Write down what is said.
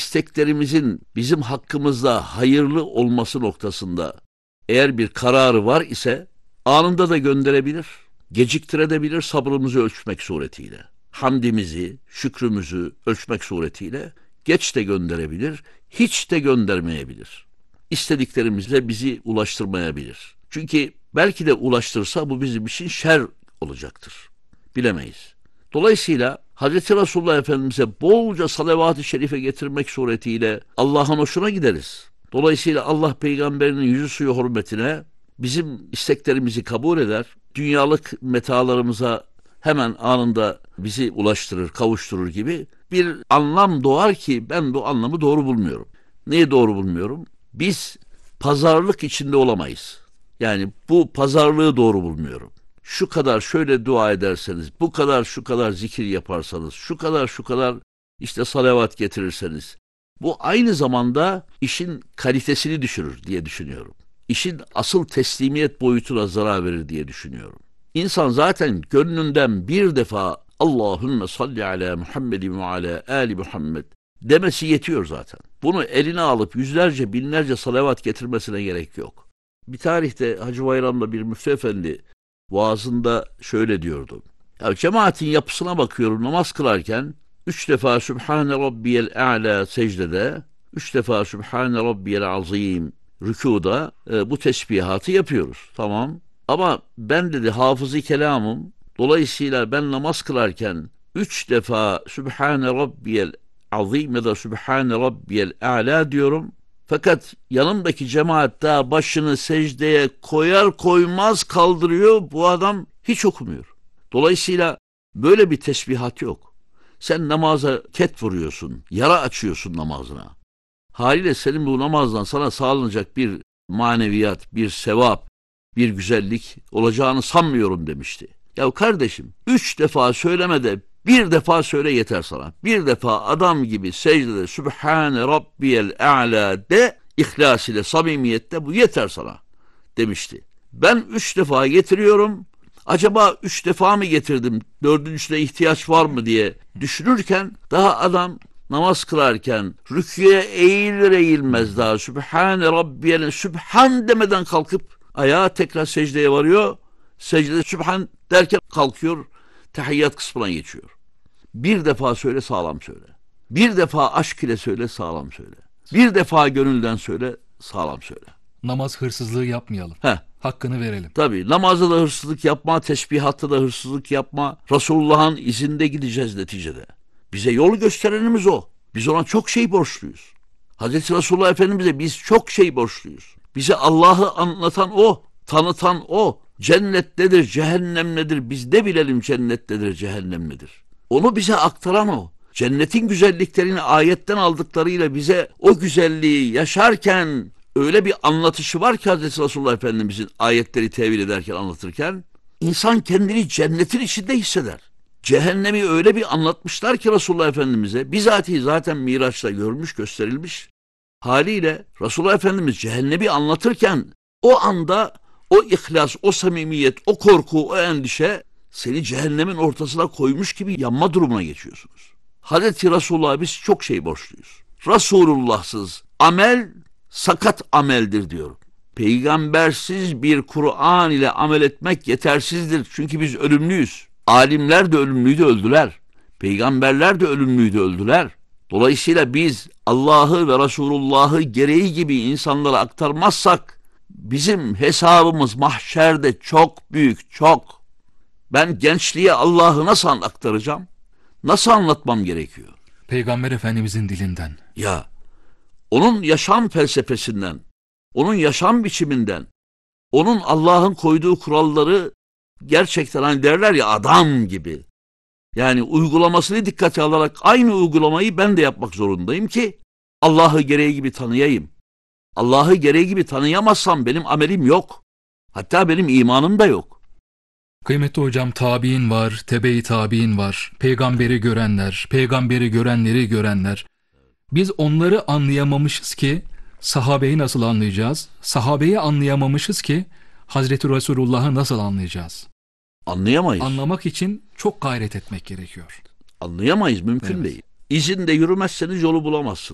isteklerimizin bizim hakkımızda hayırlı olması noktasında eğer bir kararı var ise anında da gönderebilir, geciktirebilir sabrımızı ölçmek suretiyle. Hamdimizi, şükrümüzü ölçmek suretiyle geç de gönderebilir, hiç de göndermeyebilir. İstediklerimizle bizi ulaştırmayabilir. Çünkü belki de ulaştırsa bu bizim için şer olacaktır. Bilemeyiz. Dolayısıyla Hazreti Resulullah Efendimiz'e bolca salavat-ı şerife getirmek suretiyle Allah'ın hoşuna gideriz. Dolayısıyla Allah peygamberinin yüzü suyu hürmetine bizim isteklerimizi kabul eder. Dünyalık metalarımıza hemen anında bizi ulaştırır, kavuşturur gibi bir anlam doğar ki ben bu anlamı doğru bulmuyorum. Neyi doğru bulmuyorum? Biz pazarlık içinde olamayız. Yani bu pazarlığı doğru bulmuyorum. Şu kadar şöyle dua ederseniz, bu kadar şu kadar zikir yaparsanız, şu kadar işte salavat getirirseniz, bu aynı zamanda işin kalitesini düşürür diye düşünüyorum. İşin asıl teslimiyet boyutuna zarar verir diye düşünüyorum. İnsan zaten gönlünden bir defa Allahümme salli ala Muhammedin ve ala ali Muhammed demesi yetiyor zaten. Bunu eline alıp yüzlerce binlerce salavat getirmesine gerek yok. Bir tarihte Hacı Bayram'da bir müftü efendi vaazında şöyle diyordu. Ya cemaatin yapısına bakıyorum namaz kılarken 3 defa Sübhane Rabbiyel A'la secdede, 3 defa Sübhane Rabbiyel Azim rükuda bu tesbihatı yapıyoruz. Tamam. Ama ben dedi hafız-ı kelamım, dolayısıyla ben namaz kılarken 3 defa Sübhane Rabbiyel Azim ya da Sübhane Rabbiyel A'la diyorum. Fakat yanımdaki cemaat daha başını secdeye koyar koymaz kaldırıyor. Bu adam hiç okumuyor. Dolayısıyla böyle bir tesbihat yok. Sen namaza ket vuruyorsun, yara açıyorsun namazına. Haliyle senin bu namazdan sana sağlanacak bir maneviyat, bir sevap, bir güzellik olacağını sanmıyorum demişti. Ya kardeşim 3 defa söylemede bir defa söyle yeter sana. Bir defa adam gibi secdede Sübhane Rabbiyel A'la de, ihlas ile samimiyette bu yeter sana demişti. Ben 3 defa getiriyorum. Acaba 3 defa mı getirdim? 4.'üne ihtiyaç var mı diye düşünürken daha adam namaz kılarken rüküye eğilir eğilmez daha Sübhane Rabbiyel Sübhan demeden kalkıp ayağa tekrar secdeye varıyor. Secdede Sübhan derken kalkıyor. Tahiyyat kısmına geçiyor. Bir defa söyle sağlam söyle. Bir defa aşk ile söyle sağlam söyle. Bir defa gönülden söyle sağlam söyle. Namaz hırsızlığı yapmayalım. Hakkını verelim. Tabii namazda da hırsızlık yapma, tesbihatta da hırsızlık yapma. Resulullah'ın izinde gideceğiz neticede. Bize yol gösterenimiz o. Biz ona çok şey borçluyuz. Hazreti Resulullah Efendimiz'e biz çok şey borçluyuz. Bize Allah'ı anlatan o, tanıtan o. Cennet nedir, cehennem nedir? Biz de bilelim cennet nedir, cehennem nedir? Onu bize aktaran o. Cennetin güzelliklerini ayetten aldıklarıyla bize o güzelliği yaşarken öyle bir anlatışı var ki Hazreti Resulullah Efendimizin ayetleri tevil ederken anlatırken insan kendini cennetin içinde hisseder. Cehennemi öyle bir anlatmışlar ki Resulullah Efendimiz'e bizatihi zaten Miraç'ta görmüş, gösterilmiş. Haliyle Resulullah Efendimiz cehennemi anlatırken o anda o ihlas, o samimiyet, o korku, o endişe seni cehennemin ortasına koymuş gibi yanma durumuna geçiyorsunuz. Hazreti Resulullah'a biz çok şey borçluyuz. Resulullahsız amel sakat ameldir diyorum. Peygambersiz bir Kur'an ile amel etmek yetersizdir. Çünkü biz ölümlüyüz. Alimler de ölümlüydü, öldüler. Peygamberler de ölümlüydü, öldüler. Dolayısıyla biz Allah'ı ve Resulullah'ı gereği gibi insanlara aktarmazsak bizim hesabımız mahşerde çok büyük, çok. Ben gençliğe Allah'ı nasıl aktaracağım? Nasıl anlatmam gerekiyor? Peygamber Efendimizin dilinden. Ya, onun yaşam felsefesinden, onun yaşam biçiminden, onun Allah'ın koyduğu kuralları gerçekten hani derler ya adam gibi. Yani uygulamasını dikkate alarak aynı uygulamayı ben de yapmak zorundayım ki Allah'ı gereği gibi tanıyayım. Allah'ı gereği gibi tanıyamazsam benim amelim yok. Hatta benim imanım da yok. Kıymetli hocam, tabi'in var, tebe-i tabi'in var, peygamberi görenler, peygamberi görenleri görenler. Biz onları anlayamamışız ki sahabeyi nasıl anlayacağız? Sahabeyi anlayamamışız ki Hazreti Resulullah'ı nasıl anlayacağız? Anlayamayız. Anlamak için çok gayret etmek gerekiyor. Anlayamayız, mümkün değil. İzinde yürümezseniz yolu bulamazsınız.